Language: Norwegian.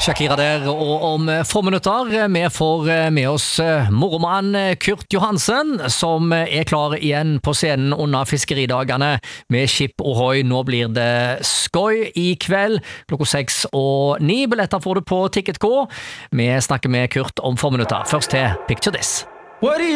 Shakira der, og om få minutter vi får med oss moromann Kurt Johansen, som klar igjen på scenen under fiskeridagene med Skip Ohoi. Nå blir det skoj i kveld, klokka 6 og 9. Billetter får du på Ticket.co. Vi snakker med Kurt om få minutter. Først til Picture This.